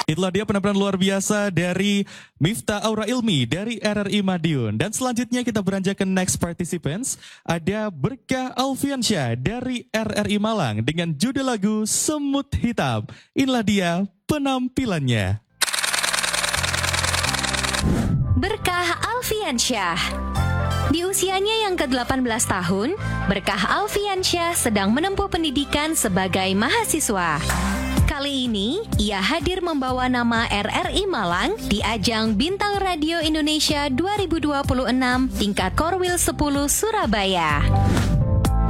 Itulah dia penampilan luar biasa dari Miftah Aura Ilmi dari RRI Madiun. Dan selanjutnya kita beranjak ke next participants. Ada Berkah Alfiansyah dari RRI Malang dengan judul lagu Semut Hitam. Inilah dia penampilannya. Berkah Alfiansyah. Di usianya yang ke-18 tahun, Berkah Alfiansyah sedang menempuh pendidikan sebagai mahasiswa. Kali ini, ia hadir membawa nama RRI Malang di ajang Bintang Radio Indonesia 2026 tingkat Korwil 10 Surabaya.